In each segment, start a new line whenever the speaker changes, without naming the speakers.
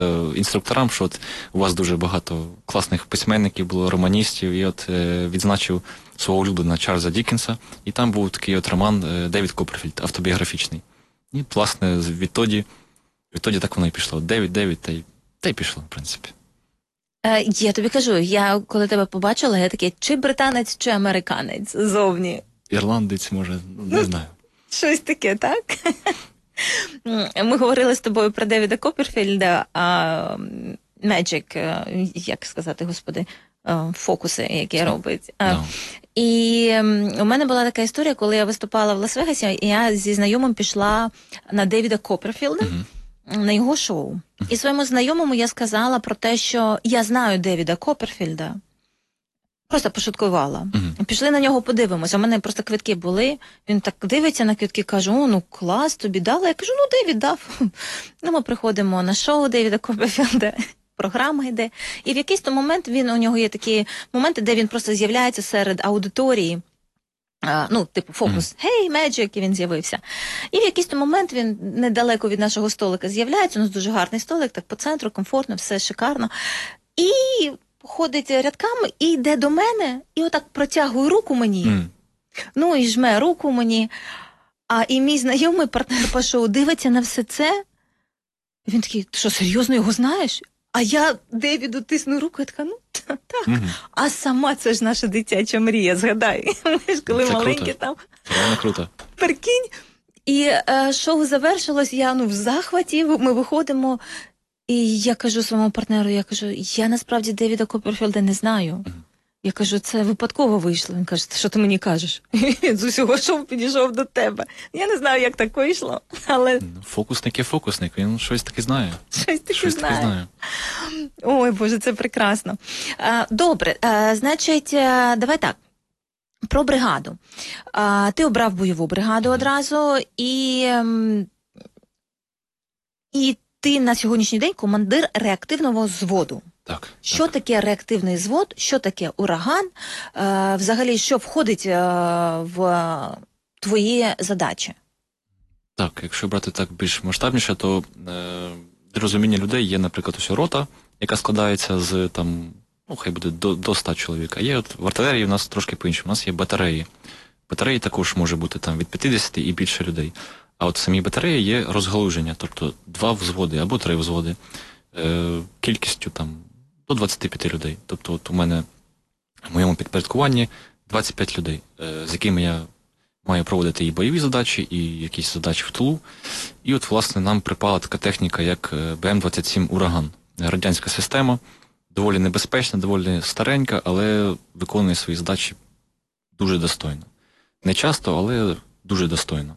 інструкторам, що от у вас дуже багато класних письменників було, романістів, і от відзначив свого улюбленого Чарльза Діккенса, і там був такий от роман Девід Копперфільд, автобіографічний. І, власне, відтоді так воно і пішло. Девід, та й пішло, в принципі.
Я тобі кажу, я коли тебе побачила, я такий, чи британець, чи американець зовні.
Ірландець, може, не знаю.
Щось таке, так? Ми говорили з тобою про Девіда Копперфільда, Magic, як сказати, господи, фокуси, які робить. І у мене була така історія, коли я виступала в Лас-Вегасі, і я зі знайомим пішла на Девіда Копперфілда, на його шоу. І своєму знайомому я сказала про те, що я знаю Девіда Копперфільда. Просто пошуткувала. Пішли на нього, подивимося. У мене просто квитки були. Він так дивиться на квитки, каже, о, ну клас, тобі дали. Я кажу, ну Девід дав. Ну, ми приходимо на шоу Девіда Копперфілда, програма йде. І в якийсь то момент у нього є такі моменти, де він просто з'являється серед аудиторії. Ну, типу, фокус, «Hey, Magic», і він з'явився. І в якийсь то момент він недалеко від нашого столика з'являється, у нас дуже гарний столик, так по центру, комфортно, все шикарно. І ходить рядками і йде до мене, і отак протягує руку мені. Ну, і жме руку мені. І мій знайомий партнер по шоу дивиться на все це. І він такий, ти що, серйозно його знаєш? А я Девіду тисну руку, я така, ну, так. А сама це ж наша дитяча мрія, згадай. Ми ж коли
це
маленькі
круто.
там.
Реально круто.
Прикинь. І шоу завершилось, я в захваті, ми виходимо, і я кажу своєму партнеру, я насправді Девіда Копперфілда не знаю. Я кажу, це випадково вийшло. Він каже, що ти мені кажеш? Він з усього шоу підійшов до тебе. Я не знаю, як так вийшло, але...
Фокусник є фокусник, він щось таки знає.
Щось таки знає. Ой, Боже, це прекрасно. Добре, значить, давай так. Про бригаду. Ти обрав бойову бригаду одразу, і ти на сьогоднішній день командир реактивного взводу.
Так.
Що таке реактивний взвод, що таке ураган, взагалі, що входить в твої задачі?
Так, якщо брати так більш масштабніше, то для розуміння людей є, наприклад, ось рота, яка складається з, там, ну, хай буде до 100 чоловік. А є от в артилерії у нас трошки по-іншому, у нас є батареї. Батареї також може бути там від 50 і більше людей. А от в самій батареї є розгалуження, тобто 2 взводи або 3 взводи, кількістю там до 25 людей. Тобто от у мене в моєму підпорядкуванні 25 людей, з якими я маю проводити і бойові задачі, і якісь задачі в тилу. І от, власне, нам припала така техніка, як БМ-27 «Ураган». Радянська система, доволі небезпечна, доволі старенька, але виконує свої задачі дуже достойно. Не часто, але дуже достойно.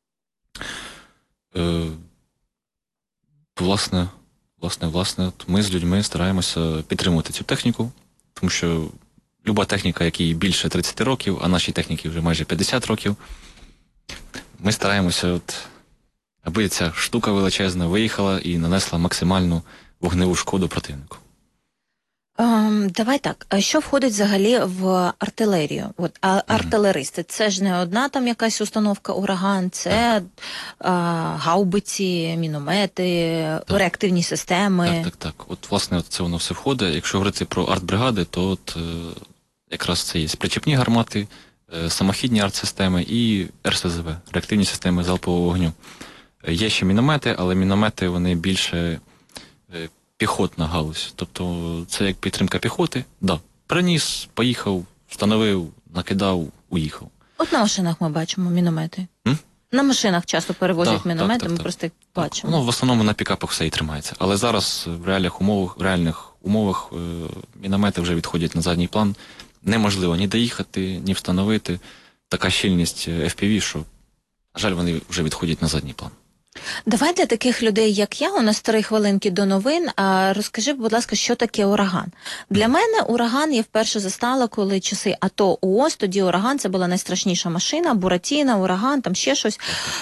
Власне, от ми з людьми стараємося підтримувати цю техніку, тому що люба техніка, якій більше 30 років, а нашій техніці вже майже 50 років, ми стараємося, от, аби ця штука величезна виїхала і нанесла максимальну вогневу шкоду противнику.
Давай так, а що входить взагалі в артилерію? От, артилеристи, це ж не одна там якась установка «Ураган», це гаубиці, міномети, реактивні системи.
Так. От, власне, це воно все входить. Якщо говорити про артбригади, то от, якраз це є причепні гармати, самохідні артсистеми і РСЗВ, реактивні системи залпового вогню. Є ще міномети, але міномети, вони більше піхотна галузь. Тобто це як підтримка піхоти. Да. Приніс, поїхав, встановив, накидав, уїхав.
От на машинах ми бачимо міномети. На машинах часто перевозять міномети, ми просто їх бачимо.
Ну, в основному на пікапах все і тримається. Але зараз в реальних умовах міномети вже відходять на задній план. Неможливо ні доїхати, ні встановити. Така щільність FPV, що, на жаль, вони вже відходять на задній план.
Давай для таких людей, як я, у нас 3 хвилинки до новин, розкажи, будь ласка, що таке «Ураган». Для мене «Ураган» я вперше застала, коли часи АТО УОС, тоді «Ураган» це була найстрашніша машина, «Буратіно», «Ураган», там ще щось.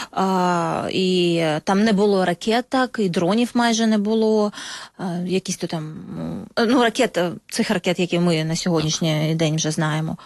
І там не було ракеток, і дронів майже не було. Якісь то там, ну, цих ракет, які ми на сьогоднішній день вже знаємо.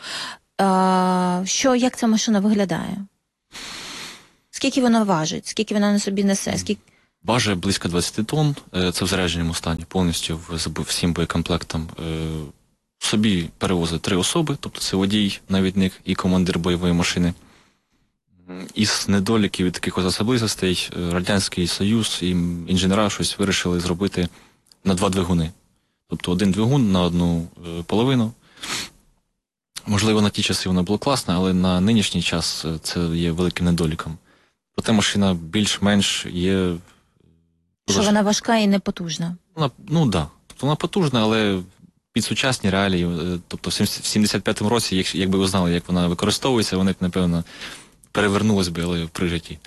Як ця машина виглядає? Скільки вона важить? Скільки вона на собі несе?
Важить близько 20 тонн, це в зарядженому стані, повністю з всім боєкомплектом. Собі перевозить 3 особи, тобто це водій, навідник і командир бойової машини. Із недоліків і таких особливостей Радянський Союз і інженера щось вирішили зробити на 2 двигуни. Тобто 1 двигун на 1 половину. Можливо, на ті часи воно було класно, але на нинішній час це є великим недоліком. Проте машина більш-менш є...
Що вона важка і непотужна.
Ну так. Тобто вона потужна, але під сучасні реалії. Тобто в 75-му році, якби ви знали, як вона використовується, вони б, напевно, перевернулись би, але при житті.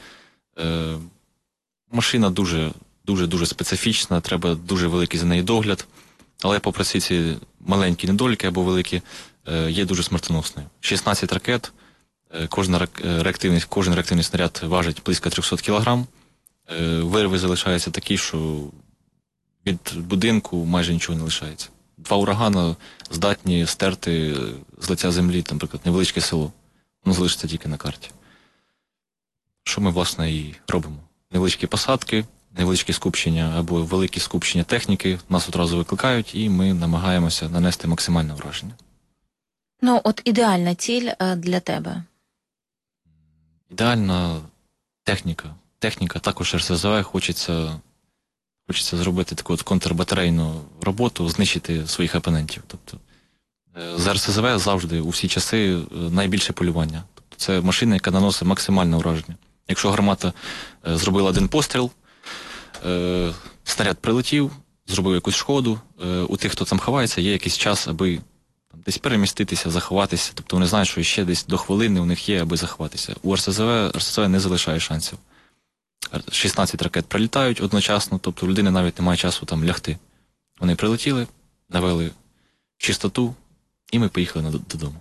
Машина дуже специфічна, треба дуже великий за неї догляд, але попри всі ці маленькі недоліки або великі, є дуже смертоносною. 16 ракет, кожен реактивний снаряд важить близько 300 кг. Вирви залишаються такі, що від будинку майже нічого не лишається. 2 урагани здатні стерти з лиця землі, наприклад, невеличке село. Воно залишиться тільки на карті. Що ми, власне, і робимо. Невеличкі посадки, невеличкі скупчення або великі скупчення техніки нас одразу викликають, і ми намагаємося нанести максимальне враження.
Ну, от ідеальна ціль для тебе?
Ідеальна техніка. Техніка, також РСЗВ, хочеться зробити таку от контрбатарейну роботу, знищити своїх опонентів. Тобто, з РСЗВ завжди, у всі часи, найбільше полювання. Тобто, це машина, яка наносить максимальне ураження. Якщо гармата зробила 1 постріл, снаряд прилетів, зробив якусь шкоду, у тих, хто там ховається, є якийсь час, аби десь переміститися, заховатися. Тобто вони знають, що ще десь до хвилини у них є, аби заховатися. У РСЗВ не залишає шансів. 16 ракет прилітають одночасно, тобто у людини навіть немає часу там лягти. Вони прилетіли, навели чистоту, і ми поїхали додому.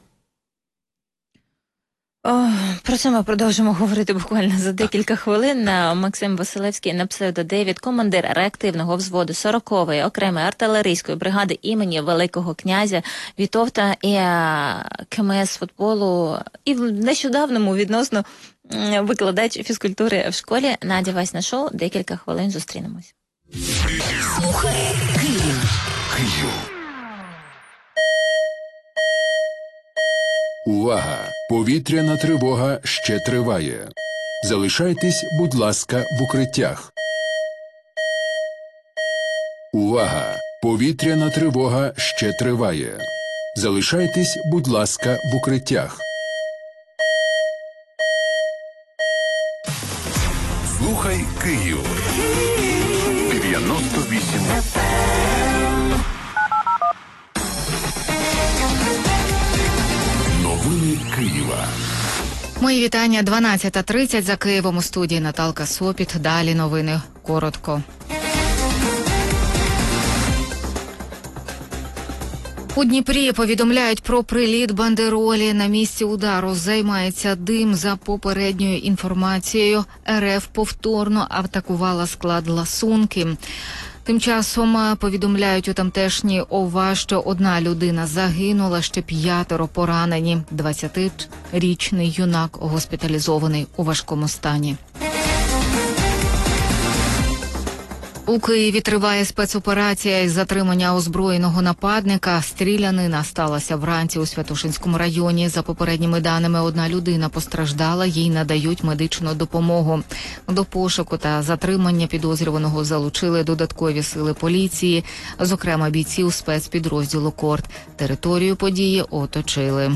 Про це ми продовжимо говорити буквально за декілька хвилин. Максим Василевський на псевдо Девід, командир реактивного взводу 40-ї окремої артилерійської бригади імені Великого князя Вітовта і КМС футболу. І в нещодавному відносно викладач фізкультури в школі. Надя Вась шоу. Декілька хвилин зустрінемось.
Слухай Київ.
Увага! Повітряна тривога ще триває. Залишайтесь, будь ласка, в укриттях. Увага! Повітряна тривога ще триває. Залишайтесь, будь ласка, в укриттях.
Слухай Київ. 98 Новини Києва.
Мої вітання. 12:30 за Києвом. У студії Наталка Сопіт. Далі новини коротко. У Дніпрі повідомляють про приліт бандеролі. На місці удару займається дим. За попередньою інформацією, РФ повторно атакувала склад Ласунки. Тим часом повідомляють у тамтешній ОВА, що 1 людина загинула, ще 5 поранені. 20-річний юнак госпіталізований у важкому стані. У Києві триває спецоперація із затримання озброєного нападника. Стрілянина сталася вранці у Святошинському районі. За попередніми даними, 1 людина постраждала, їй надають медичну допомогу. До пошуку та затримання підозрюваного залучили додаткові сили поліції, зокрема бійців спецпідрозділу «Корт». Територію події оточили.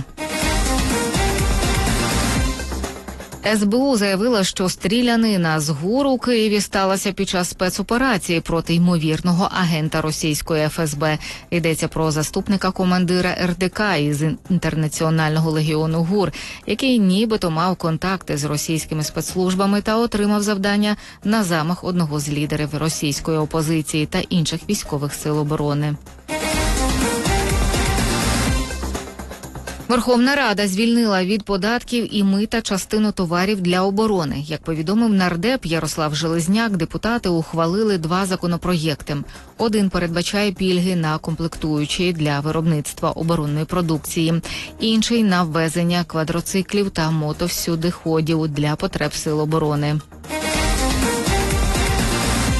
СБУ заявила, що стрілянина з ГУР у Києві сталася під час спецоперації проти ймовірного агента російської ФСБ. Йдеться про заступника командира РДК із Інтернаціонального легіону ГУР, який нібито мав контакти з російськими спецслужбами та отримав завдання на замах одного з лідерів російської опозиції та інших військових сил оборони. Верховна Рада звільнила від податків і мита частину товарів для оборони. Як повідомив нардеп Ярослав Железняк, депутати ухвалили 2 законопроєкти. Один передбачає пільги на комплектуючі для виробництва оборонної продукції, інший – на ввезення квадроциклів та мотовсюдиходів для потреб сил оборони.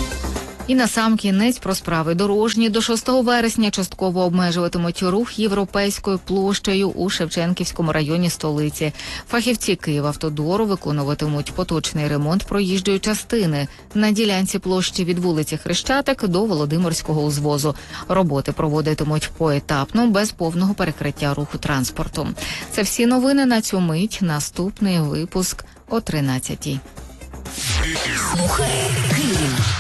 І насамкінець про справи дорожні. До 6 вересня частково обмежуватимуть рух Європейською площею у Шевченківському районі столиці. Фахівці Київавтодору виконуватимуть поточний ремонт проїжджої частини на ділянці площі від вулиці Хрещатик до Володимирського узвозу. Роботи проводитимуть поетапно, без повного перекриття руху транспорту. Це всі новини на цю мить. Наступний випуск о 13-й.
Слухай Київ.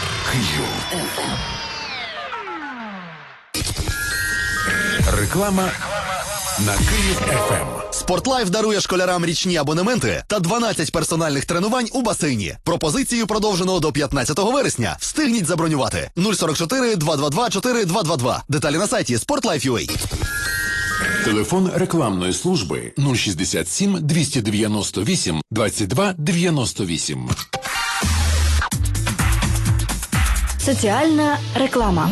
Реклама на Київ ФМ.
Спортлайф дарує школярам річні абонементи та 12 персональних тренувань у басейні. Пропозицію продовжено до 15 вересня. Встигніть забронювати. 044 222 4222. Деталі на сайті Sportlife.ua.
Телефон рекламної служби 067 298 22 98.
Соціальна реклама.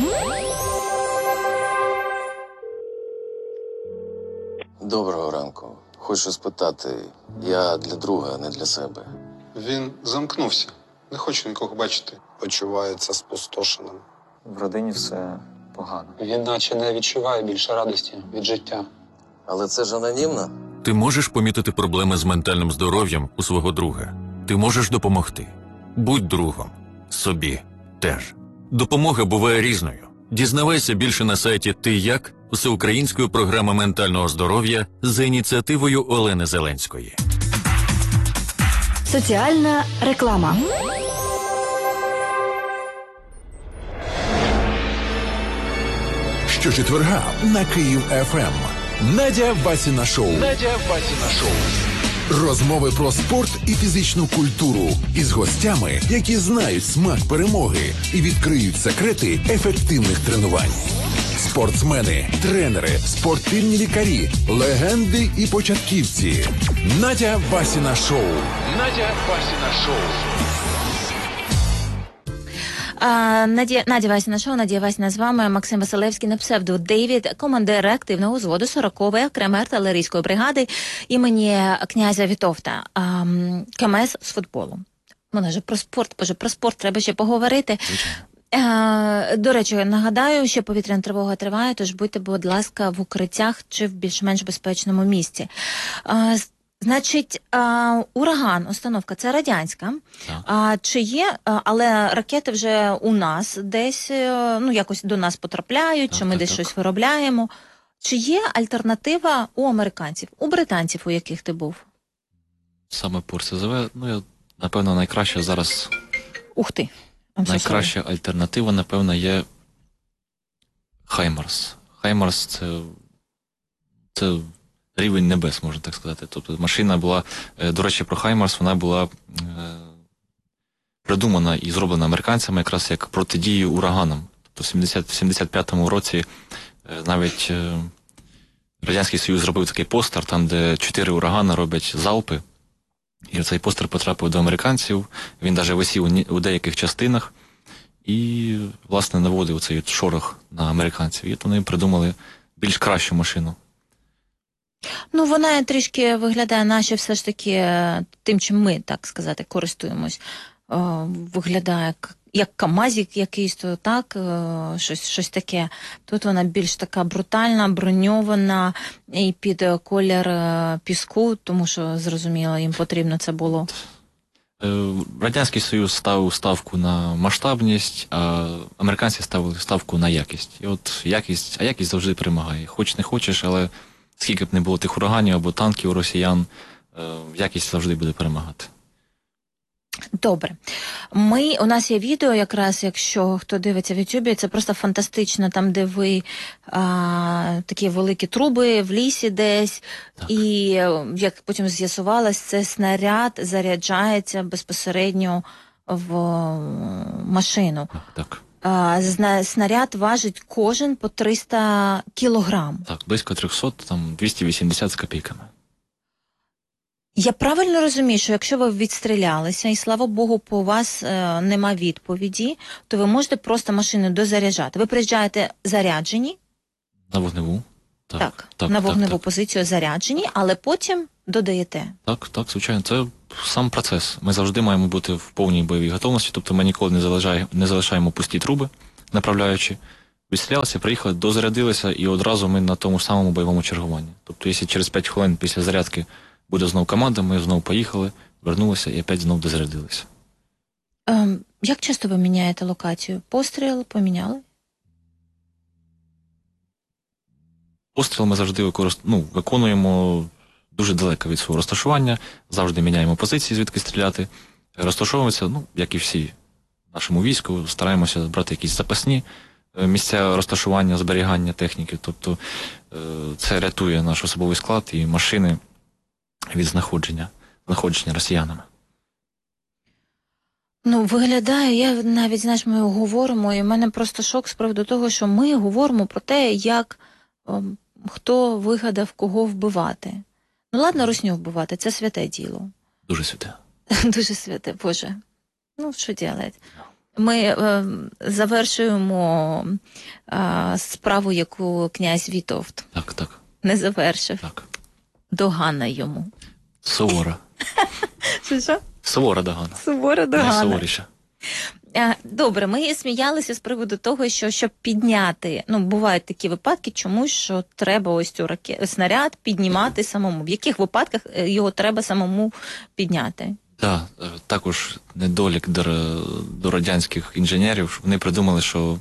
Доброго ранку. Хочу спитати, я для друга, а не для себе.
Він замкнувся. Не хоче нікого бачити.
Почувається спустошеним.
В родині все погано.
Він наче не відчуває більше радості від життя.
Але це ж анонімно?
Ти можеш помітити проблеми з ментальним здоров'ям у свого друга. Ти можеш допомогти. Будь другом. Собі теж. Допомога буває різною. Дізнавайся більше на сайті «Ти як?» Всеукраїнської програми ментального здоров'я за ініціативою Олени Зеленської.
Соціальна реклама.
Щочетверга на Київ ФМ. Надя Васіна шоу. Розмови про спорт і фізичну культуру із гостями, які знають смак перемоги і відкриють секрети ефективних тренувань. Спортсмени, тренери, спортивні лікарі, легенди і початківці. Надя Васіна шоу.
Надя Васіна шоу, Надія Васіна з вами, Максим Василевський на псевдо Дейвід, командир реактивного взводу 40-ї окремої артилерійської бригади імені князя Вітовта, КМС з футболу. Вона ж про спорт треба ще поговорити. До речі, нагадаю, що повітряна тривога триває, тож будьте, будь ласка, в укриттях чи в більш-менш безпечному місці. Значить, ураган, установка, це радянська. Чи є, але ракети вже у нас десь, якось до нас потрапляють, чи ми десь щось виробляємо. Чи є альтернатива у американців, у британців, у яких ти був?
Саме по РСЗВ, напевно, найкраще зараз...
Ух ти!
Найкраща альтернатива, напевно, є Хаймарс. Хаймарс – це рівень небес, можна так сказати. Тобто машина була, до речі, про Хаймарс, вона була придумана і зроблена американцями якраз як протидію ураганам. Тобто в 75-му році навіть Радянський Союз зробив такий постер, там де 4 урагани роблять залпи. І цей постер потрапив до американців, він навіть висів у деяких частинах і, власне, наводив цей шорох на американців. І вони придумали більш кращу машину.
Вона трішки виглядає, наче все ж таки тим, чим ми, так сказати, користуємось. Виглядає як КамАЗик якийсь, то так, щось таке. Тут вона більш така брутальна, броньована і під колір піску, тому що, зрозуміло, їм потрібно це було.
Радянський Союз ставив ставку на масштабність, а американці ставили ставку на якість. І от якість завжди перемагає. Хоч не хочеш, але скільки б не було тих ураганів або танків у росіян, якість завжди буде перемагати.
Добре. У нас є відео якраз, якщо хто дивиться в Ютубі, це просто фантастично, там, де ви такі великі труби в лісі десь, так. І, як потім з'ясувалось, це снаряд заряджається безпосередньо в машину.
Так.
Снаряд важить кожен по 300 кілограм.
Так, близько 300, там 280 з копійками.
Я правильно розумію, що якщо ви відстрілялися, і, слава Богу, по вас нема відповіді, то ви можете просто машину дозаряджати. Ви приїжджаєте заряджені?
На вогневу.
Так, на вогневу позицію заряджені, але потім додаєте.
Так, звичайно, це сам процес. Ми завжди маємо бути в повній бойовій готовності, тобто ми ніколи не залишаємо пусті труби, направляючи. Відстрілялися, приїхали, дозарядилися, і одразу ми на тому самому бойовому чергуванні. Тобто, якщо через 5 хвилин після зарядки буде знову команда, ми знову поїхали, вернулися і опять знову дозарядилися.
Як часто ви міняєте локацію? Постріл поміняли?
Постріл ми завжди виконуємо дуже далеко від свого розташування, завжди міняємо позиції, звідки стріляти. Розташовуємося, як і всі в нашому війську, стараємося брати якісь запасні місця розташування, зберігання техніки. Тобто це рятує наш особовий склад і машини від знаходження росіянами.
Виглядає, навіть, ми говоримо, і в мене просто шок з приводу того, що ми говоримо про те, як хто вигадав, кого вбивати. Ладно, русню вбивати, це святе діло.
Дуже святе.
Дуже святе, Боже. Що делать? Ми завершуємо справу, яку князь Вітовт не завершив.
Так.
Догана йому.
Сувора.
Що?
Сувора догана.
Сувора догана.
Найсуворіша.
Добре, ми сміялися з приводу того, що щоб підняти, бувають такі випадки, чомусь, що треба ось цю снаряд піднімати самому. В яких випадках його треба самому підняти?
Так, також недолік до радянських інженерів. Вони придумали, що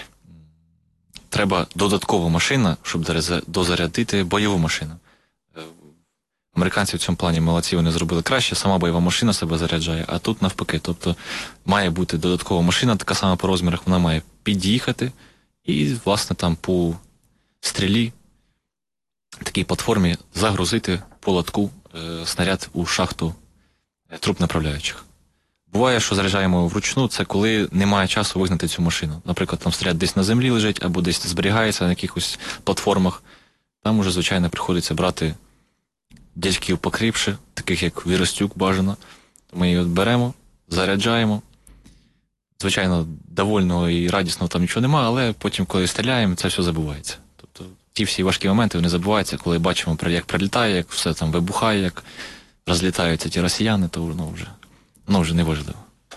треба додаткова машина, щоб дозарядити бойову машину. Американці в цьому плані молодці, вони зробили краще, сама бойова машина себе заряджає, а тут навпаки. Тобто має бути додаткова машина, така сама по розмірах, вона має під'їхати і, власне, там по стрілі, такій платформі, загрузити по лотку снаряд у шахту труб направляючих. Буває, що заряджаємо вручну, це коли немає часу вигнати цю машину. Наприклад, там снаряд десь на землі лежить, або десь зберігається на якихось платформах. Там уже, звичайно, приходиться брати дядьків покріпше, таких як Віростюк бажано. Ми її беремо, заряджаємо. Звичайно, довольного і радісного там нічого немає, але потім, коли стріляємо, це все забувається. Тобто ті всі важкі моменти, вони забуваються, коли бачимо, як прилітає, як все там вибухає, як розлітаються ті росіяни, то воно вже не важливо.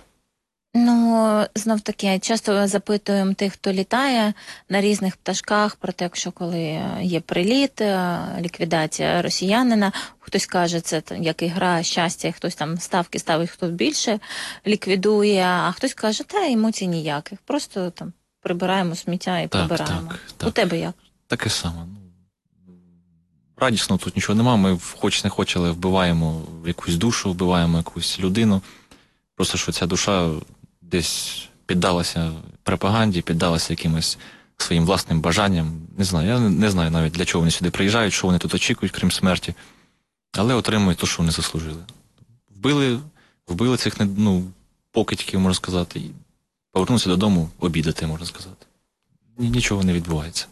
Знов таки, часто запитуємо тих, хто літає на різних пташках, про те, що коли є приліт, ліквідація росіянина, хтось каже, це як ігра щастя, хтось там ставки ставить, хто більше ліквідує, а хтось каже, емоцій ніяких, просто там прибираємо сміття і прибираємо.
Так.
У тебе як?
Таке саме. Радісно тут нічого нема, ми хоч не хоч, але вбиваємо якусь душу, вбиваємо якусь людину. Просто що ця душа десь піддалася пропаганді, піддалася якимось своїм власним бажанням. Не знаю, я не знаю навіть, для чого вони сюди приїжджають, що вони тут очікують, крім смерті. Але отримують те, що вони заслужили. Вбили цих, покидьків, можна сказати, і повернувся додому обідати, можна сказати. Нічого не відбувається.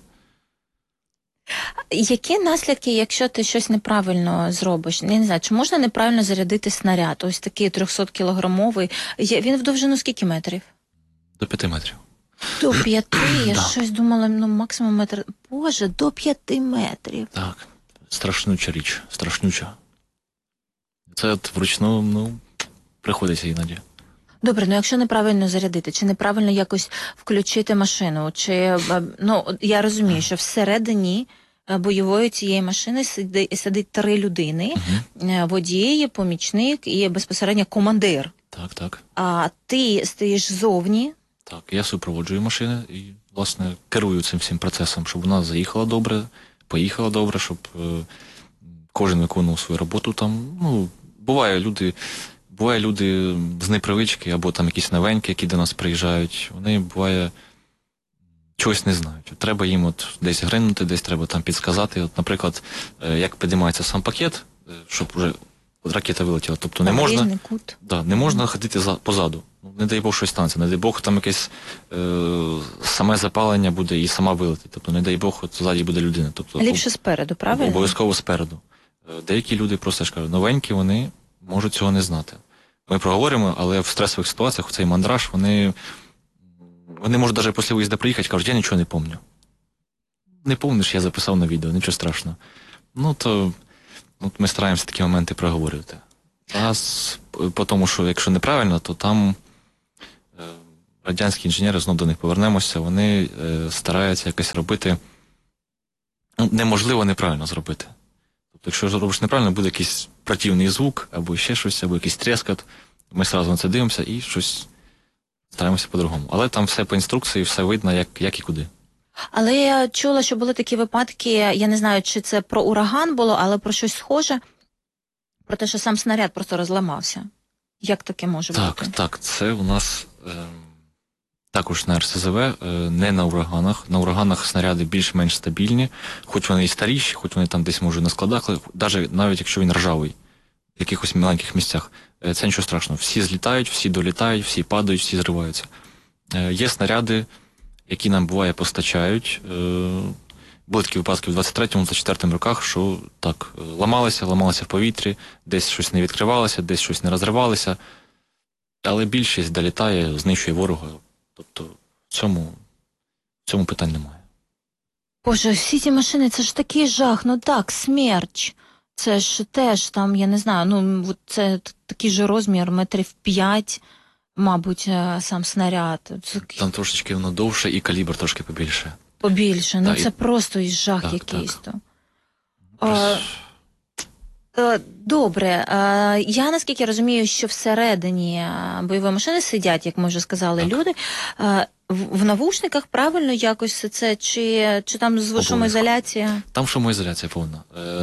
Які наслідки, якщо ти щось неправильно зробиш? Я не знаю, чи можна неправильно зарядити снаряд? Ось такий 300-кілограмовий. Він в довжину скільки метрів?
До 5 метрів.
До 5? Я щось думала, максимум метр. Боже, до 5 метрів.
Так, страшнюча річ, страшнюча. Це вручну, приходиться іноді.
Добре, якщо неправильно зарядити, чи неправильно якось включити машину, чи, я розумію, що всередині бойової цієї машини сидить 3 людини, водій, помічник і безпосередньо командир.
Так.
А ти стоїш ззовні.
Так, я супроводжую машини і, власне, керую цим всім процесом, щоб вона заїхала добре, поїхала добре, щоб кожен виконував свою роботу там. Буває люди з непривички, або там якісь новенькі, які до нас приїжджають, вони, буває, чогось не знають. Треба їм десь гринути, десь треба там підсказати. Наприклад, як підіймається сам пакет, щоб вже ракета вилетіла. Тобто не можна ходити позаду. Не дай Бог щось станеться, не дай Бог там якесь саме запалення буде і сама вилетить. Тобто не дай Бог ззаді буде людина. Тобто,
ліпше спереду, правильно?
Обов'язково спереду. Деякі люди, просто ж кажу, новенькі, вони можуть цього не знати. Ми проговоримо, але в стресових ситуаціях, цей мандраж, вони можуть навіть після виїзду приїхати, кажуть, я нічого не пам'ятаю. Не помниш, я записав на відео, нічого страшного. Ну, то ми стараємося такі моменти проговорювати. По тому, що якщо неправильно, то там радянські інженери, знов до них повернемося, вони стараються якось робити, неможливо неправильно зробити. Тобто, якщо робиш неправильно, буде якийсь противний звук, або ще щось, або якийсь тріскот, ми одразу на це дивимося і щось стараємося по-другому. Але там все по інструкції, все видно, як і куди.
Але я чула, що були такі випадки, я не знаю, чи це про ураган було, але про щось схоже, про те, що сам снаряд просто розламався. Як таке може бути?
Так, це у нас також на РСЗВ, не на ураганах. На ураганах снаряди більш-менш стабільні, хоч вони і старіші, хоч вони там десь, може, на складах, навіть якщо він ржавий, в якихось маленьких місцях. Це нічого страшного. Всі злітають, всі долітають, всі падають, всі зриваються. Є снаряди, які нам, буває, постачають. Були такі випадки в 23-24 роках, що так, ламалися в повітрі, десь щось не відкривалося, десь щось не розривалося, але більшість долітає, знищує ворога. Тобто в цьому питань немає.
Боже, всі ці машини, це ж такий жах, ну так, смерч. Це ж теж там, я не знаю, це такий же розмір, 5 метрів, мабуть, сам снаряд.
Там трошечки воно довше і калібр трошки побільше.
Побільше, це просто і жах якийсь. Добре, я наскільки розумію, що всередині бойової машини сидять, як ми вже сказали, люди. В навушниках правильно якось це, чи там шумоізоляція?
Там шумоізоляція повна.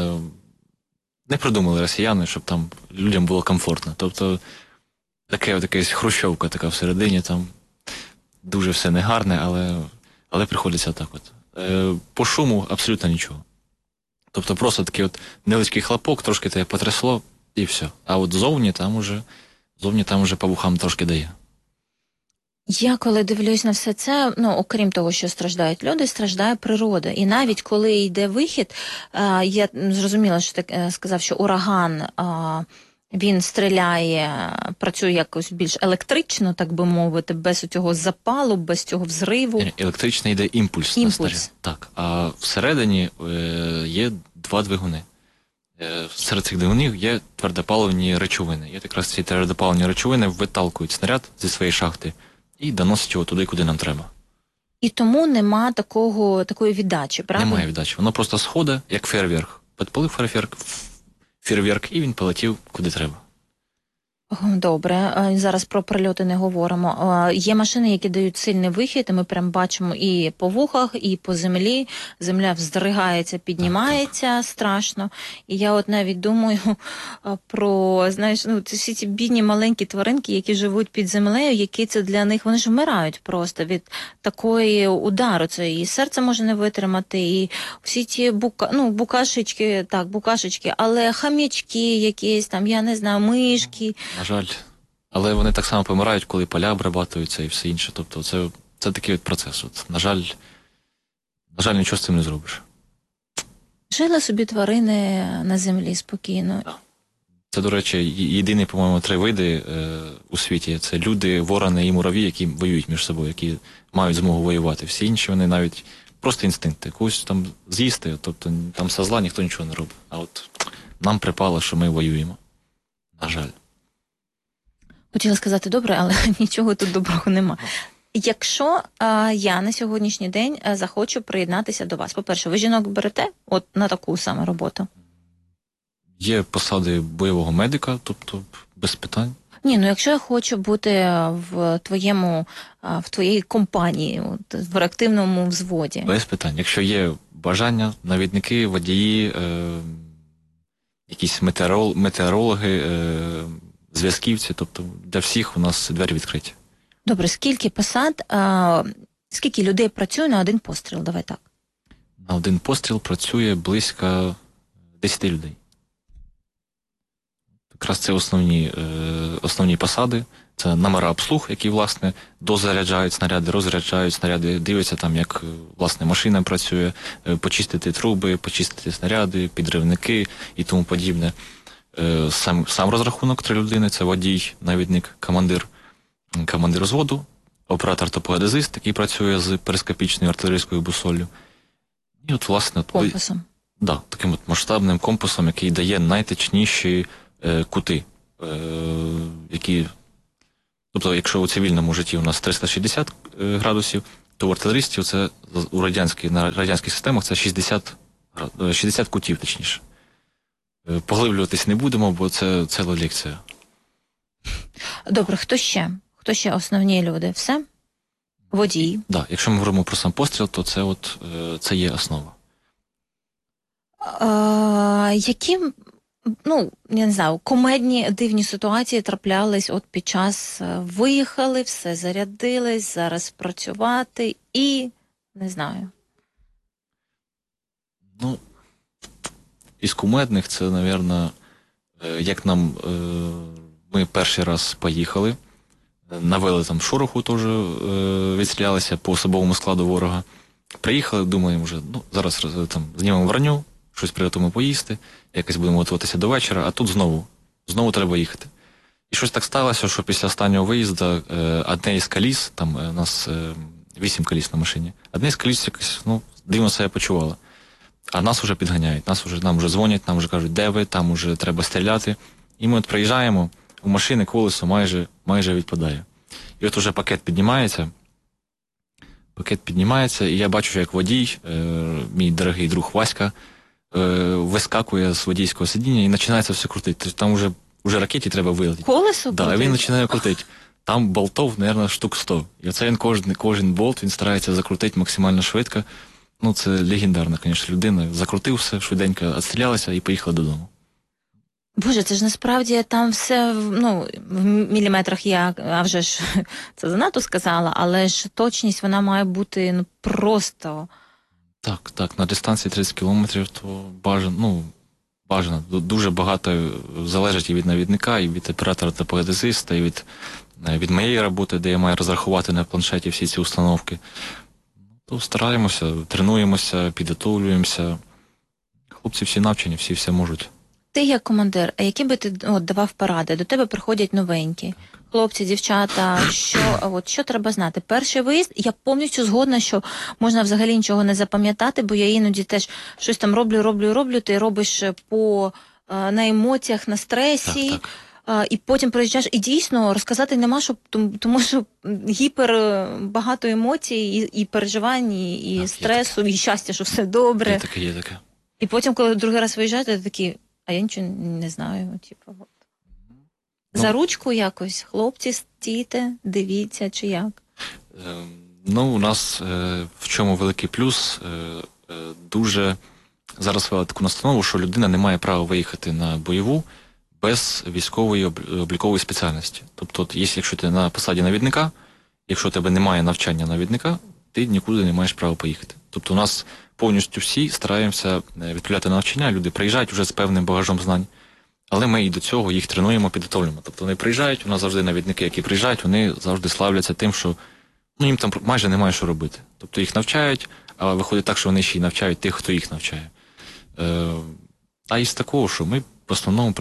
Не придумали росіяни, щоб там людям було комфортно. Тобто така хрущовка така всередині, там дуже все негарне, але приходиться так от. По шуму абсолютно нічого. Тобто просто такий от невеличкий хлопок, трошки тебе потрясло і все. А от зовні там уже по вухам трошки дає.
Я коли дивлюсь на все це, окрім того, що страждають люди, страждає природа. І навіть коли йде вихід, я зрозуміла, що ти сказав, що ураган, він стріляє, працює якось більш електрично, так би мовити, без цього запалу, без цього взриву.
Електричний йде імпульс. На снаряд. Так, а всередині є 2 двигуни. Серед цих двигунів є твердопаливні речовини. І якраз ці твердопаливні речовини виталкують снаряд зі своєї шахти і доносять його туди, куди нам треба.
І тому нема такої віддачі, правда?
Немає віддачі. Воно просто сходить, як фейерверк. Підпалив фейерверк, і він полетів куди треба.
Добре, зараз про прильоти не говоримо. Є машини, які дають сильний вихід, і ми прям бачимо і по вухах, і по землі. Земля вздригається, піднімається страшно. І я от навіть думаю про, всі ці бідні маленькі тваринки, які живуть під землею, які це для них, вони ж вмирають просто від такої удару. Це і серце може не витримати, і всі ті букашечки, але хам'ячки якісь там, я не знаю, мишки.
На жаль. Але вони так само помирають, коли поля обрабатуються і все інше. Тобто це такий от процес. На жаль, нічого з цим не зробиш.
Жили собі тварини на землі спокійно.
Це, до речі, єдині, по-моєму, 3 види у світі. Це люди, ворони і мураві, які воюють між собою, які мають змогу воювати. Всі інші, вони навіть просто інстинкти. Когось там з'їсти, тобто там со зла ніхто нічого не робить. А от нам припало, що ми воюємо. На жаль.
Хотіла сказати добре, але нічого тут доброго нема. Якщо я на сьогоднішній день захочу приєднатися до вас, по-перше, ви жінок берете от на таку саме роботу?
Є посади бойового медика, тобто без питань.
Ні, якщо я хочу бути в твоїй компанії, в реактивному взводі.
Без питань. Якщо є бажання, навідники, водії, якісь метеорологи, зв'язківці, тобто для всіх у нас двері відкриті.
Добре, скільки посад, скільки людей працює на один постріл? Давай так.
На один постріл працює близько 10 людей. Якраз це основні посади. Це номера обслуг, які, власне, дозаряджають снаряди, розряджають снаряди, дивляться там, як, власне, машина працює, почистити труби, почистити снаряди, підривники і тому подібне. Сам розрахунок 3 людини, це водій, навідник, командир взводу, оператор-топогеодезист, який працює з перископічною артилерійською бусоллю. І от, власне,
Компасом.
Да, таким от масштабним компасом, який дає найточніші кути, які... Тобто, якщо у цивільному житті у нас 360 градусів, то у артилеристів це на радянських системах це 60 кутів, точніше. Поглиблюватись не будемо, бо це ціла лекція.
Добре, хто ще? Хто ще основні люди? Все? Водій?
Да, якщо ми говоримо про сам постріл, то це є основа.
Які, я не знаю, кумедні дивні ситуації траплялись от під час виїхали, все зарядились, зараз працювати і, не знаю.
Ну, із кумедних це, мабуть, як ми перший раз поїхали, навели там шороху теж, відстрілялися по особовому складу ворога. Приїхали, думаємо вже, зараз там знімемо броню, щось приготуємо поїсти, якось будемо готуватися до вечора, а тут знову треба їхати. І щось так сталося, що після останнього виїзду одне із коліс, там у нас 8 коліс на машині, одне із коліс якось, дивно себе почувало. А нас вже підганяють, нам вже дзвонять, нам вже кажуть, де ви, там вже треба стріляти. І ми от приїжджаємо, у машини колесо майже відпадає. І от уже пакет піднімається, і я бачу, як водій, мій дорогий друг Васька, вискакує з водійського сидіння і починається все крутити. Там вже ракеті треба вилетіти.
Колесо?
Да, він починає крутити. Там болтов, мабуть, штук 100. І оце він кожен болт, він старається закрутити максимально швидко. Це легендарна, звісно, людина. Закрутив все, швиденько відстрілялися і поїхали додому.
Боже, це ж насправді там все, в міліметрах я, а вже ж це занадто сказала, але ж точність, вона має бути, просто...
Так, на дистанції 30 кілометрів, то бажано. Дуже багато залежить і від навідника, і від оператора та геодезиста, і від моєї роботи, де я маю розрахувати на планшеті всі ці установки. То стараємося, тренуємося, підготовлюємося. Хлопці всі навчені, всі все можуть.
Ти як командир, а які би ти давав поради? До тебе приходять новенькі хлопці, дівчата, що треба знати? Перший виїзд, я повністю згодна, що можна взагалі нічого не запам'ятати, бо я іноді теж щось там роблю, ти робиш на емоціях, на стресі,
так.
І потім приїжджаєш, і дійсно розказати нема, тому що гіпер багато емоцій, і переживань, і стресу, і щастя, що все добре.
Є таке.
І потім, коли другий раз виїжджаєте, ти такий, а я нічого не знаю. За ручку якось, хлопці, стійте, дивіться, чи як?
У нас в чому великий плюс, дуже зараз ввели таку настанову, що людина не має права виїхати на бойову без військової облікової спеціальності. Тобто, якщо ти на посаді навідника, якщо у тебе немає навчання навідника, ти нікуди не маєш права поїхати. Тобто у нас повністю всі стараємося відправляти на навчання, люди приїжджають вже з певним багажом знань, але ми і до цього їх тренуємо, підготовлюємо. Тобто вони приїжджають, у нас завжди навідники, які приїжджають, вони завжди славляться тим, що їм там майже немає що робити. Тобто їх навчають, а виходить так, що вони ще й навчають тих, хто їх навчає. А із такого, що ми в основному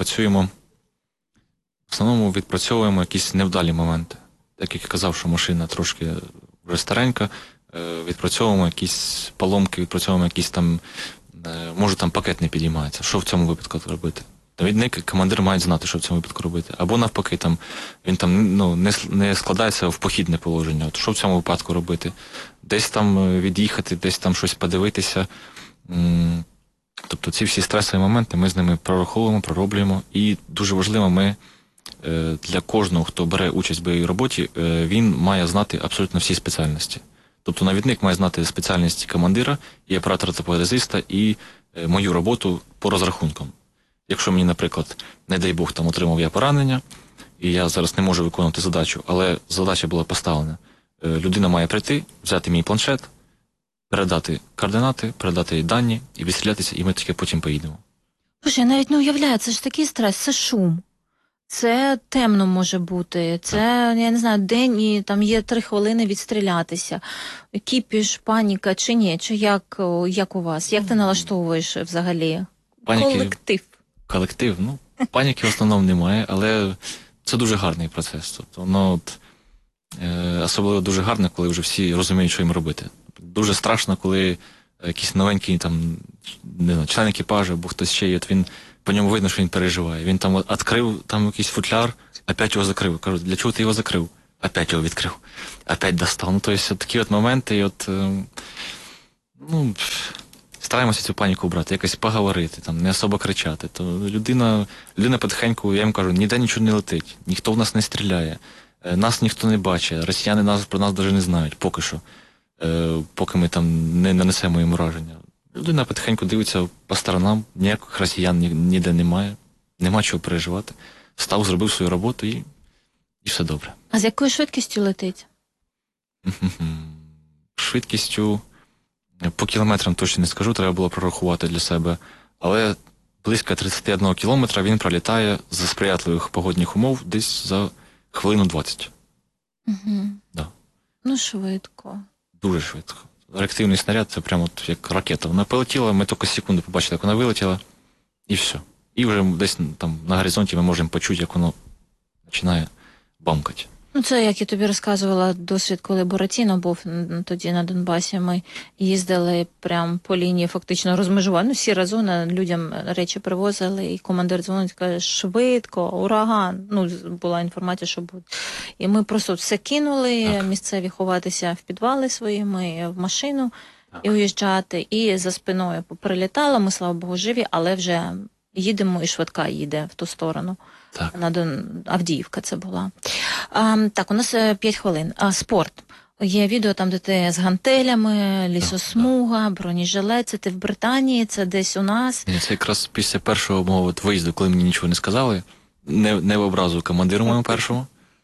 відпрацьовуємо якісь невдалі моменти. Так як я казав, що машина трошки вже старенька, відпрацьовуємо якісь поломки, відпрацьовуємо якісь там, може там пакет не підіймається. Що в цьому випадку робити? Навідник, командир мають знати, що в цьому випадку робити. Або навпаки, він не складається в похідне положення. От що в цьому випадку робити? Десь там від'їхати, десь там щось подивитися. Тобто ці всі стресові моменти ми з ними прораховуємо, пророблюємо. І дуже важливо, ми для кожного, хто бере участь в бойовій роботі, він має знати абсолютно всі спеціальності. Тобто навідник має знати спеціальності командира, і оператора та геодезиста, і мою роботу по розрахункам. Якщо мені, наприклад, не дай Бог, там отримав я поранення, і я зараз не можу виконувати задачу, але задача була поставлена. Людина має прийти, взяти мій планшет, передати координати, передати їй дані, і відстрілятися, і ми тільки потім поїдемо.
Боже, я навіть не уявляю, це ж такий стрес, це шум. Це темно може бути, це, я не знаю, день, і там є 3 хвилини відстрілятися. Кіпіш, паніка, чи ні? Чи як у вас? Як ти налаштовуєш взагалі?
Колектив, паніки в основному немає, але це дуже гарний процес. Тобто, особливо дуже гарно, коли вже всі розуміють, що їм робити. Дуже страшно, коли якийсь новенький там, не знаю, член екіпажу, або хтось ще, і от він, по ньому видно, що він переживає. Він там відкрив там якийсь футляр, опять його закрив. Кажу, для чого ти його закрив? Опять його відкрив. Опять достав. Ну, тобто, такі от моменти, і от, ну, стараємося цю паніку брати, якось поговорити, там, не особо кричати. То людина потихеньку, я їм кажу, ніде нічого не летить, ніхто в нас не стріляє, нас ніхто не бачить, росіяни про нас навіть не знають, поки що, поки ми там не нанесемо їм ураження. Людина потихеньку дивиться по сторонам, ніяких росіян ніде немає, нема чого переживати. Встав, зробив свою роботу і все добре.
А з якою швидкістю летить?
Швидкістю по кілометрам точно не скажу, треба було прорахувати для себе, але близько 31 кілометра він пролітає за сприятливих погодних умов десь за хвилину 20.
Угу.
Да.
Ну, швидко.
Дуже швидко. Реактивний снаряд, це прямо от як ракета. Вона полетіла, ми тільки секунду побачили, як вона вилетіла, і все. І вже десь там на горизонті ми можемо почути, як воно починає бамкати.
Ну, це, як я тобі розказувала, досвід, коли Буратіно був тоді на Донбасі, ми їздили прямо по лінії фактично розмежування. Ну, сіра зона, людям речі привозили, і командир дзвонить, каже, швидко, ураган. Ну, була інформація, що буде. І ми просто все кинули, місцеві ховатися в підвали свої, ми в машину і уїжджати. І за спиною прилітало, ми, слава Богу, живі, але вже їдемо, і швидка їде в ту сторону.
Так.
Авдіївка це була. Так, у нас 5 хвилин. Спорт. Є відео там, де ти з гантелями, лісосмуга, бронежилет. Це ти в Британії, це десь у нас.
Це якраз після першого мого виїзду, коли мені нічого не сказали. Не в образу командиру моєму першому.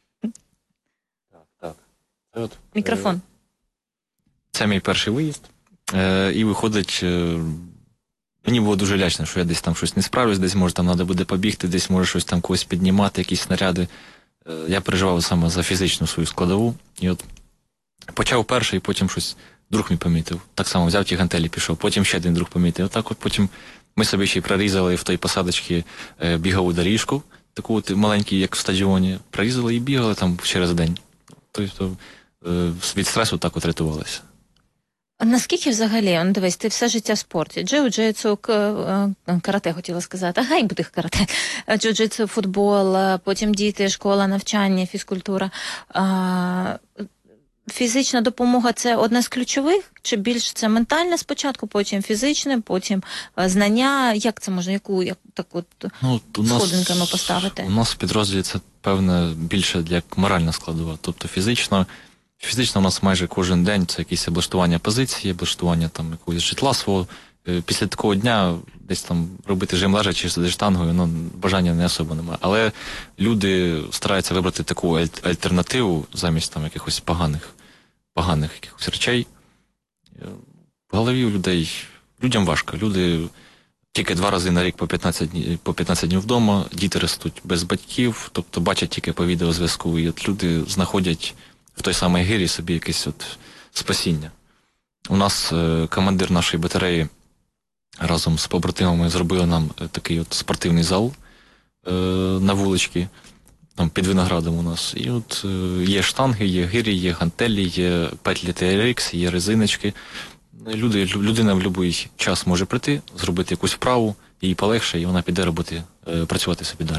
Так.
Мікрофон.
Це мій перший виїзд. І виходить... Мені було дуже лячно, що я десь там щось не справлюсь, десь, може, там треба буде побігти, десь, може, щось там когось піднімати, якісь снаряди. Я переживав саме за фізичну свою складову. І от почав перший, потім щось друг мій помітив. Так само взяв ті гантелі, пішов, потім ще один друг помітив. Отак от потім ми собі ще й прорізали в той посадочці бігову доріжку, таку от маленьку, як в стадіоні, прорізали і бігали там через день. Тобто від стресу так от рятувалися.
Наскільки взагалі, ну дивись, ти все життя в спорті, джиу-джитсу, карате хотіла сказати, ага, і буде карате, джиу-джитсу, футбол, потім діти, школа, навчання, фізкультура. Фізична допомога – це одне з ключових? Чи більш це ментальне спочатку, потім фізичне, потім знання? Як це можна, як так от сходинками поставити?
У нас в підрозділі це, певне, більше як моральна складова, тобто фізично у нас майже кожен день це якісь облаштування позиції, облаштування там якогось житла свого. Після такого дня десь там робити жим лежачи з штангою, ну, бажання не особо немає. Але люди стараються вибрати таку альтернативу замість там якихось поганих якихось речей. В голові у людей, людям важко. Люди тільки 2 рази на рік по 15 днів вдома, діти ростуть без батьків, тобто бачать тільки по відеозв'язку, і от люди знаходять в той самий гирі собі якесь от спасіння. У нас командир нашої батареї разом з побратимами зробили нам такий от спортивний зал на вуличці, там під виноградом у нас. І от є штанги, є гирі, є гантелі, є петлі TRX, є резиночки. Людина в будь-який час може прийти, зробити якусь вправу, їй полегше, і вона піде працювати собі далі.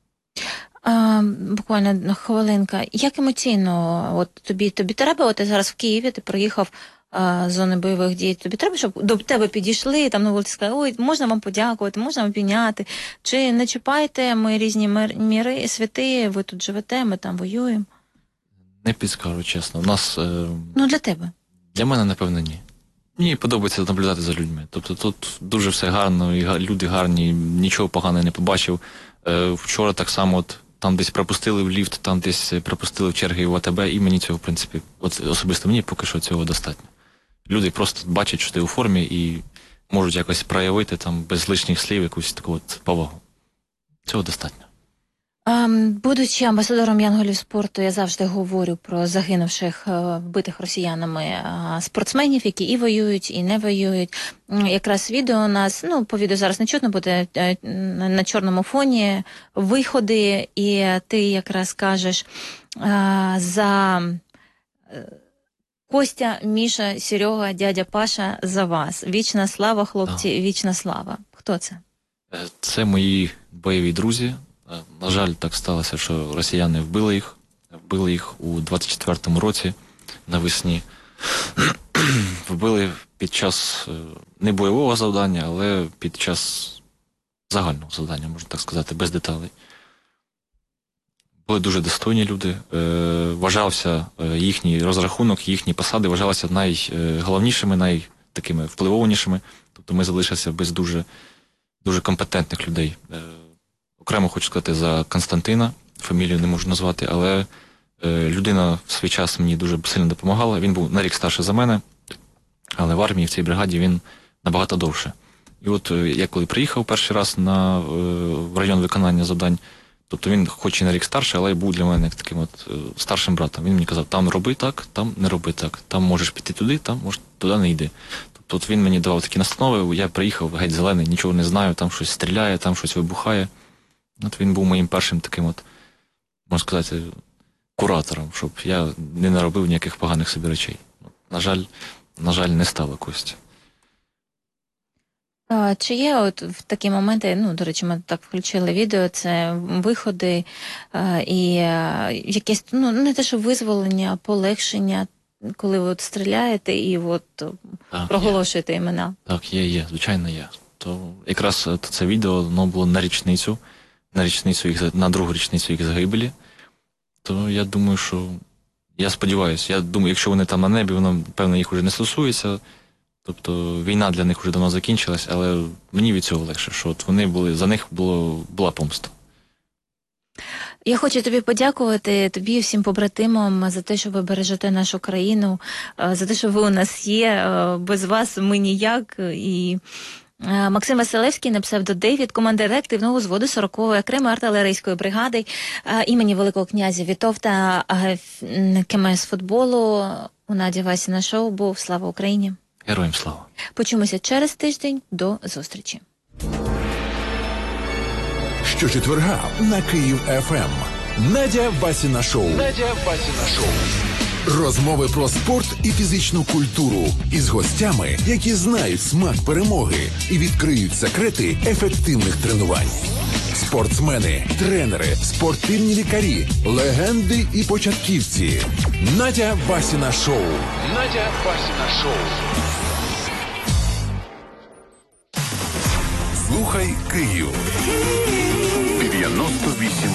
Буквально хвилинка. Як емоційно от тобі треба, от ти зараз в Києві, ти приїхав з зони бойових дій, тобі треба, щоб до тебе підійшли, там на вулиці сказали, ой, можна вам подякувати, можна вам обійняти, чи не чіпайте, ми різні міри, святи, ви тут живете, ми там воюємо?
Не підскажу, чесно. У нас...
Ну, для тебе?
Для мене, напевно, ні. Мені подобається наблюдати за людьми. Тобто тут дуже все гарно, і люди гарні, нічого поганого не побачив. Вчора так само от там десь пропустили в ліфт, там десь пропустили в черги в АТБ, і мені цього, в принципі, от особисто мені поки що цього достатньо. Люди просто бачать, що ти у формі, і можуть якось проявити там без лишніх слів якусь таку от повагу. Цього достатньо.
Будучи амбасадором янголів спорту, я завжди говорю про загинувших, вбитих росіянами спортсменів, які і воюють, і не воюють. Якраз відео у нас, ну, по відео зараз не чутно буде, на чорному фоні виходи, і ти якраз кажеш за Костя, Міша, Серега, дядя Паша за вас. Вічна слава, хлопці, вічна слава. Хто це?
Це мої бойові друзі. На жаль, так сталося, що росіяни вбили їх у 24-му році навесні. Вбили під час не бойового завдання, але під час загального завдання, можна так сказати, без деталей. Були дуже достойні люди. Вважався їхній розрахунок, їхні посади вважалися найголовнішими, найтакими впливовішими. Тобто ми залишилися без дуже компетентних людей. Окремо хочу сказати за Константина, фамілію не можу назвати, але людина в свій час мені дуже сильно допомагала. Він був на рік старше за мене, але в армії, в цій бригаді він набагато довше. І от я коли приїхав перший раз в район виконання завдань, тобто він хоч і на рік старший, але був для мене таким от старшим братом. Він мені казав, там роби так, там не роби так, там можеш піти туди, там туди не йди. Тобто от він мені давав такі настанови, я приїхав геть зелений, нічого не знаю, там щось стріляє, там щось вибухає. От він був моїм першим таким от, можна сказати, куратором, щоб я не наробив ніяких поганих собі речей. На жаль, не стало Кості.
Чи є от в такі моменти, до речі, ми так включили відео, це виходи і якесь, не те, що визволення, а полегшення, коли ви от стріляєте і от проголошуєте імена?
Так, є, звичайно, є. То якраз це відео, воно було на другу річницю їх загибелі. То я думаю, я сподіваюся, якщо вони там на небі, воно, певно, їх вже не стосується. Тобто війна для них вже давно закінчилась, але мені від цього легше, що от за них була помста.
Я хочу тобі подякувати, тобі і всім побратимам за те, що ви бережете нашу країну, за те, що ви у нас є. Без вас ми ніяк. І Максим Василевський, на псевдо Дейвід, командир реактивного взводу 40-ї окремої артилерійської бригади імені Великого князя Вітовта КМС футболу. У Наді Васіна шоу був. Слава Україні!
Героям слава!
Почуємося через тиждень. До зустрічі!
Щочетверга на Київ ФМ. Надя Васіна шоу. Розмови про спорт і фізичну культуру із гостями, які знають смак перемоги і відкриють секрети ефективних тренувань. Спортсмени, тренери, спортивні лікарі, легенди і початківці. Надя Васіна шоу. Слухай Київ. 98.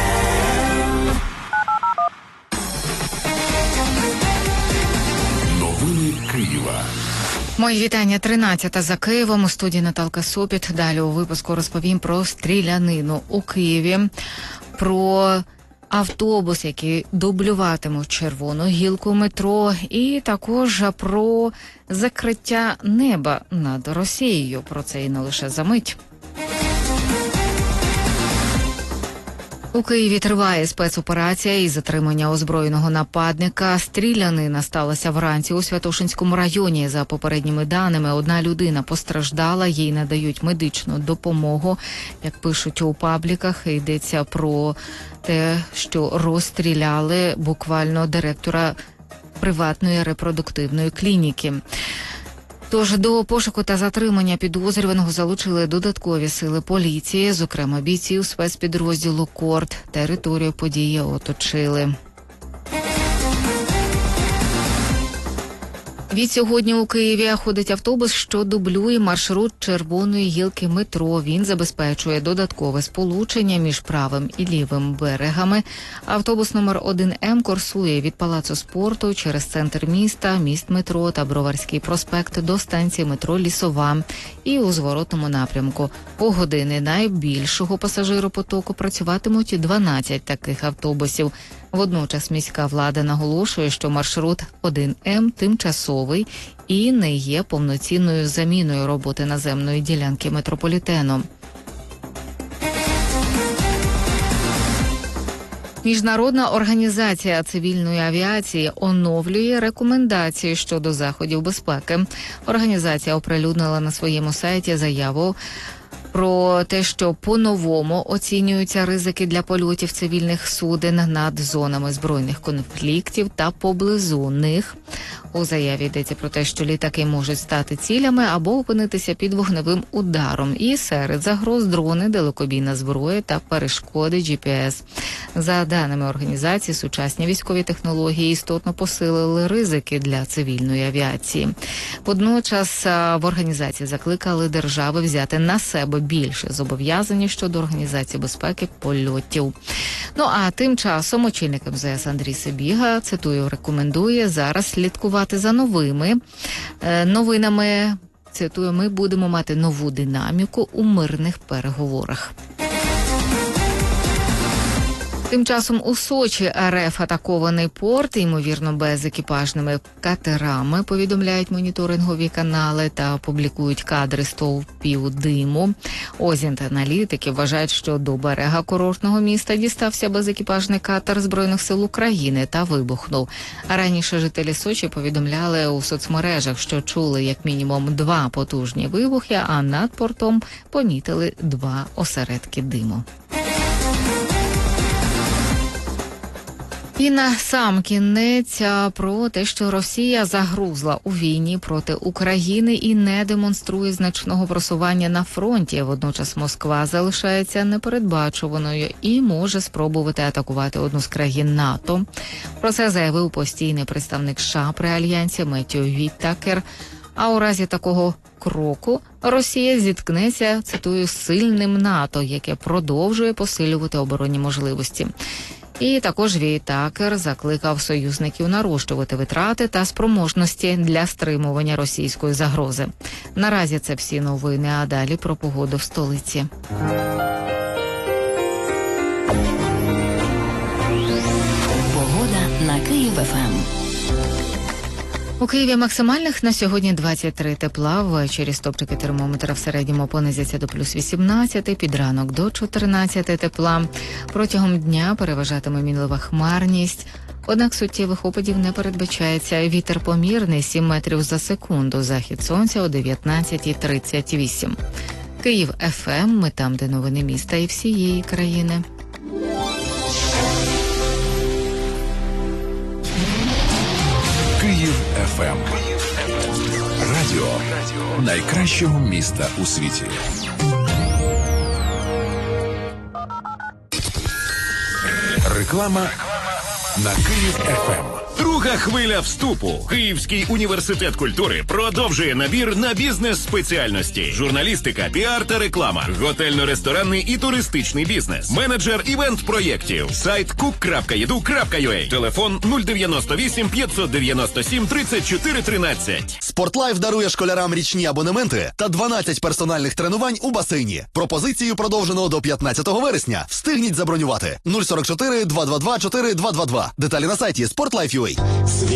Новини Києва.
Мої вітання. 13-та за Києвом. У студії Наталка Сопіт. Далі у випуску розповім про стрілянину у Києві, про автобус, який дублюватиме червону гілку метро, і також про закриття неба над Росією. Про це і не лише за мить. У Києві триває спецоперація із затримання озброєного нападника. Стрілянина сталася вранці у Святошинському районі. За попередніми даними, одна людина постраждала, їй надають медичну допомогу. Як пишуть у пабліках, йдеться про те, що розстріляли буквально директора приватної репродуктивної клініки. Тож до пошуку та затримання підозрюваного залучили додаткові сили поліції, зокрема бійців спецпідрозділу «Корд». Територію події оточили. Відсьогодні у Києві ходить автобус, що дублює маршрут червоної гілки метро. Він забезпечує додаткове сполучення між правим і лівим берегами. Автобус номер 1М курсує від Палацу спорту через центр міста, міст метро та Броварський проспект до станції метро Лісова і у зворотному напрямку. По години найбільшого пасажиропотоку працюватимуть 12 таких автобусів. Водночас міська влада наголошує, що маршрут 1М тимчасовий і не є повноцінною заміною роботи наземної ділянки метрополітену. Міжнародна організація цивільної авіації оновлює рекомендації щодо заходів безпеки. Організація оприлюднила на своєму сайті заяву про те, що по-новому оцінюються ризики для польотів цивільних суден над зонами збройних конфліктів та поблизу них. У заяві йдеться про те, що літаки можуть стати цілями або опинитися під вогневим ударом. І серед загроз дрони, далекобійна зброя та перешкоди GPS. За даними організації, сучасні військові технології істотно посилили ризики для цивільної авіації. Водночас в організації закликали держави взяти на себе більше зобов'язань щодо організації безпеки польотів. Ну а тим часом очільник МЗС Андрій Сибіга, цитую, рекомендує зараз слідкувати за новими новинами. Цитую, ми будемо мати нову динаміку у мирних переговорах. Тим часом у Сочі РФ атакований порт, ймовірно, безекіпажними катерами, повідомляють моніторингові канали та публікують кадри стовпів диму. Озінт-аналітики вважають, що до берега курортного міста дістався безекіпажний катер Збройних сил України та вибухнув. А раніше жителі Сочі повідомляли у соцмережах, що чули як мінімум 2 потужні вибухи, а над портом помітили 2 осередки диму. І на сам кінець про те, що Росія загрузла у війні проти України і не демонструє значного просування на фронті. Водночас Москва залишається непередбачуваною і може спробувати атакувати одну з країн НАТО. Про це заявив постійний представник США при Альянсі Меттью Віттакер. А у разі такого кроку Росія зіткнеться, цитую, з сильним НАТО, яке продовжує посилювати оборонні можливості. І також Віттакер закликав союзників нарощувати витрати та спроможності для стримування російської загрози. Наразі це всі новини, а далі про погоду в столиці.
Погода на Київ-ФМ.
У Києві максимальних на сьогодні 23 тепла, ввечері стопчики термометра в середньому понизяться до плюс 18, під ранок до 14 тепла. Протягом дня переважатиме мінлива хмарність, однак суттєвих опадів не передбачається. Вітер помірний 7 метрів за секунду, захід сонця о 19:38. Київ ФМ, ми там, де новини міста і всієї країни.
Київ ФМ. Радіо найкращого міста у світі. Реклама на Київ ФМ.
Друга хвиля вступу. Київський університет культури продовжує набір на бізнес-спеціальності. Журналістика, піар та реклама. Готельно-ресторанний і туристичний бізнес. Менеджер івент-проєктів. Сайт cook.edu.ua. Телефон 098 597 34 13.
Спортлайф дарує школярам річні абонементи та 12 персональних тренувань у басейні. Пропозицію продовжено до 15 вересня. Встигніть забронювати. 044 222 4222. Деталі на сайті Sportlife.ua.